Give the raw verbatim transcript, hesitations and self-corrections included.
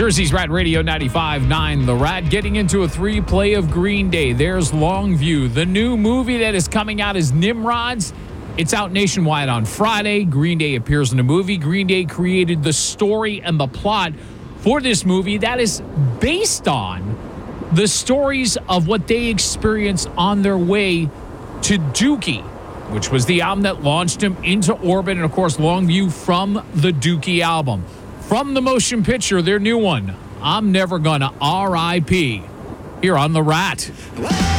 Jersey's Rat Radio ninety-five point nine. The Rat getting into a three-play of Green Day. There's Longview. The new movie that is coming out is Nimrods. It's out nationwide on Friday. Green Day appears in the movie. Green Day created the story and the plot for this movie that is based on the stories of what they experienced on their way to Dookie, which was the album that launched them into orbit, and, of course, Longview from the Dookie album. From the motion picture, their new one, I'm Never Gonna R I P, here on The Rat.